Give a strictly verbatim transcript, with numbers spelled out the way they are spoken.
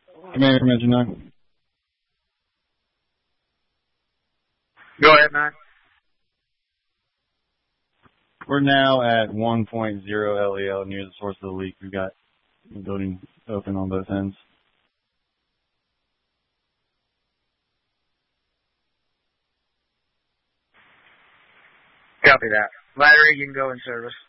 Commander from Engine nine. Go ahead, nine. We're now at one point zero L E L near the source of the leak. We've got the building open on both ends. Copy that. Larry, you can go in service.